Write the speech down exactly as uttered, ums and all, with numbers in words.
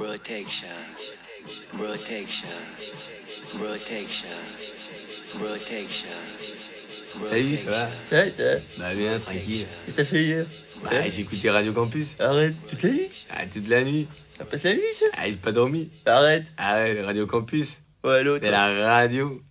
Protection, protection, protection, protection. Salut, ça va? Ça va, toi? Bah bien, tranquille. Qu'est-ce que t'as fait hier? Bah j'ai écouté Radio Campus. Arrête, toute la nuit? Ah, toute la nuit. Ça passe la nuit, ça? Ah, j'ai pas dormi. Arrête. Ah ouais, Radio Campus. Ouais, l'autre. C'est la radio.